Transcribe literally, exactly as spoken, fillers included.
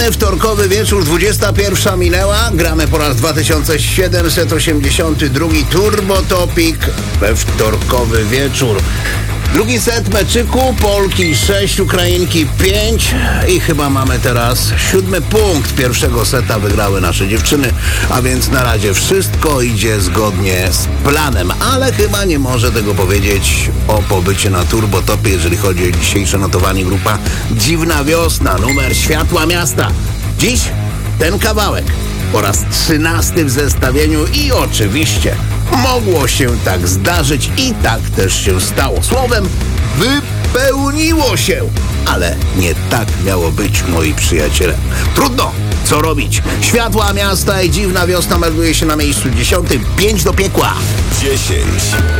Witamy, wtorkowy wieczór, dwudziesta pierwsza minęła. Gramy po raz dwa tysiące siedemset osiemdziesiąty drugi Turbo Topic we wtorkowy wieczór. Drugi set meczyku, Polki sześć, Ukrainki pięć i chyba mamy teraz siódmy punkt pierwszego seta. Wygrały nasze dziewczyny, a więc na razie wszystko idzie zgodnie z planem, ale chyba nie może tego powiedzieć o pobycie na Turbo Topie, jeżeli chodzi o dzisiejsze notowanie. Grupa Dziwna Wiosna, numer Światła Miasta. Dziś ten kawałek po raz trzynasty w zestawieniu i oczywiście mogło się tak zdarzyć i tak też się stało. Słowem, wypełniło się, ale nie tak miało być, moi przyjaciele. Trudno, co robić? Światła Miasta i Dziwna Wiosna melduje się na miejscu dziesiątym. Pięć do piekła. dziesięć.